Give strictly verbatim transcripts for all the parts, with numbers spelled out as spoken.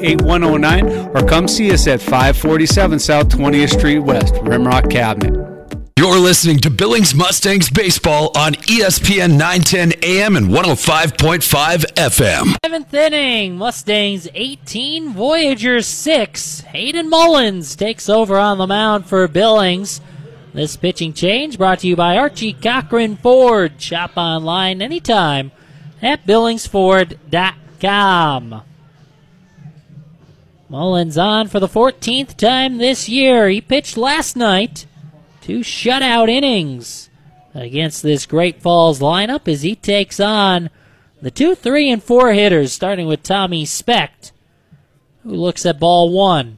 eight one zero nine or come see us at five forty-seven South twentieth Street West, Rimrock Cabinet. You're listening to Billings Mustangs Baseball on E S P N nine ten A M and one oh five point five F M. Seventh inning, Mustangs eighteen, Voyagers six. Hayden Mullins takes over on the mound for Billings. This pitching change brought to you by Archie Cochran Ford. Shop online anytime at billings ford dot com. Mullins on for the fourteenth time this year. He pitched last night. Two shutout innings against this Great Falls lineup as he takes on the two, three, and four hitters, starting with Tommy Specht, who looks at ball one.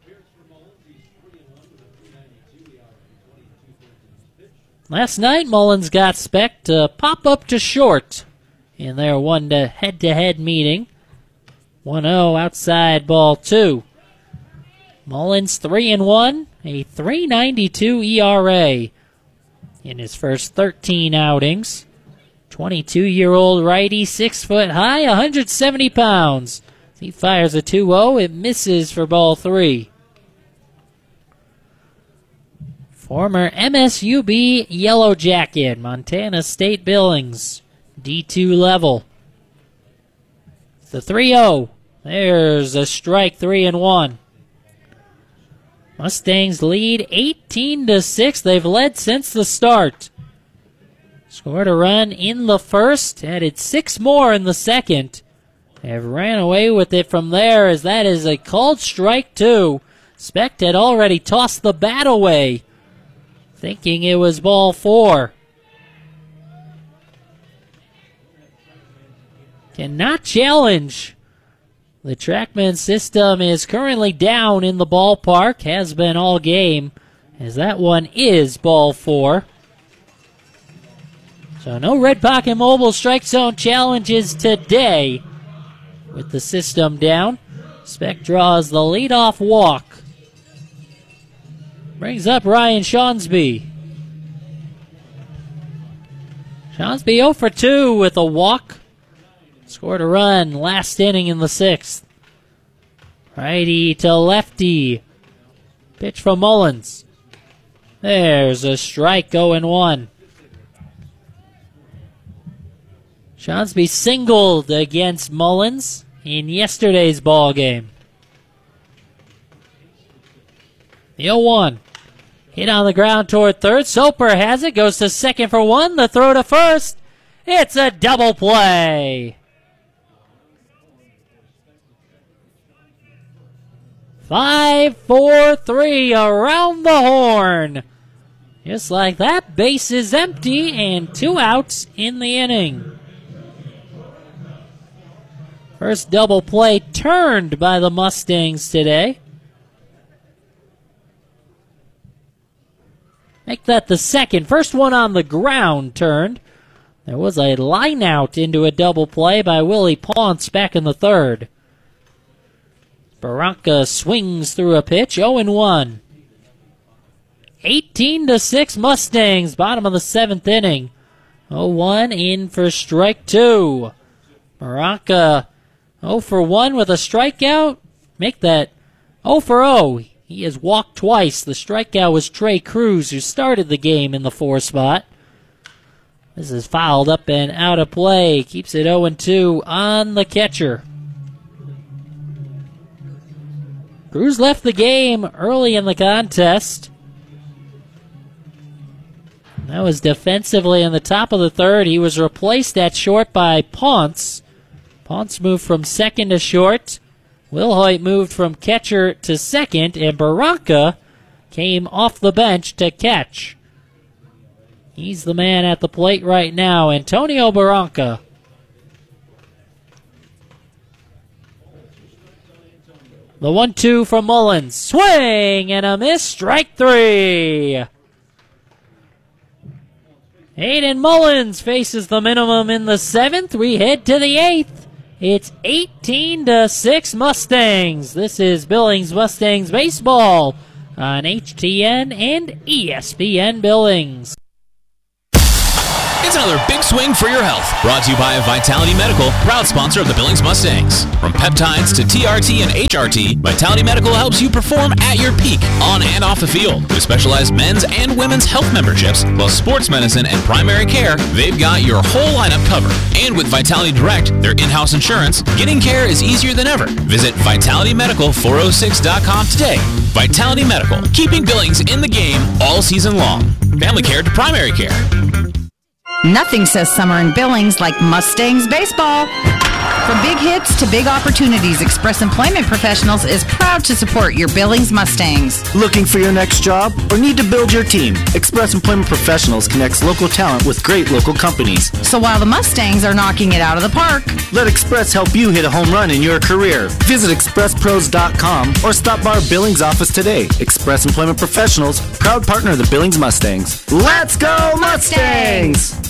Last night, Mullins got Specht to pop up to short in their one head-to-head meeting. one oh outside ball two. Mullins three and one, a three ninety-two E R A in his first thirteen outings. twenty-two-year-old righty, six foot high, one hundred seventy pounds. He fires a two oh, it misses for ball three. Former M S U B Yellow Jacket, Montana State Billings, D two level. The three oh, there's a strike, three and one. Mustangs lead eighteen to six. They've led since the start. Scored a run in the first, added six more in the second. Have ran away with it from there as that is a called strike two. Specht had already tossed the bat away, thinking it was ball four. Cannot challenge. The TrackMan system is currently down in the ballpark, has been all game, as that one is ball four. So no Red Pocket Mobile strike zone challenges today with the system down. Specht draws the leadoff walk. Brings up Ryan Shawnsby. Shawnsby oh for two with a walk. Scored a run last inning in the sixth. Righty to lefty. Pitch from Mullins. There's a strike, oh and one. Shawnsby singled against Mullins in yesterday's ball game. The oh one. Hit on the ground toward third. Soper has it. Goes to second for one. The throw to first. It's a double play. Five, four, three around the horn. Just like that, base is empty and two outs in the inning. First double play turned by the Mustangs today. Make that the second. First one on the ground turned. There was a line out into a double play by Willie Ponce back in the third. Barranca swings through a pitch, oh and one. eighteen to six Mustangs, bottom of the seventh inning. oh one in for strike two. Barranca oh for one with a strikeout. Make that oh for oh. He has walked twice. The strikeout was Trey Cruz, who started the game in the four spot. This is fouled up and out of play. Keeps it oh and two on the catcher. Cruz left the game early in the contest. That was defensively in the top of the third. He was replaced at short by Ponce. Ponce moved from second to short. Wilhoit moved from catcher to second, and Barranca came off the bench to catch. He's the man at the plate right now, Antonio Barranca. The one two from Mullins. Swing and a miss. Strike three. Hayden Mullins faces the minimum in the seventh. We head to the eighth. It's eighteen to six Mustangs. This is Billings Mustangs Baseball on H T N and E S P N Billings. It's another big swing for your health. Brought to you by Vitality Medical, proud sponsor of the Billings Mustangs. From peptides to T R T and H R T, Vitality Medical helps you perform at your peak, on and off the field. With specialized men's and women's health memberships, plus sports medicine and primary care, they've got your whole lineup covered. And with Vitality Direct, their in-house insurance, getting care is easier than ever. Visit vitality medical four oh six dot com today. Vitality Medical, keeping Billings in the game all season long. Family care to primary care. Nothing says summer in Billings like Mustangs baseball. From big hits to big opportunities, Express Employment Professionals is proud to support your Billings Mustangs. Looking for your next job or need to build your team? Express Employment Professionals connects local talent with great local companies. So while the Mustangs are knocking it out of the park, let Express help you hit a home run in your career. Visit express pros dot com or stop by our Billings office today. Express Employment Professionals, proud partner of the Billings Mustangs. Let's go Mustangs!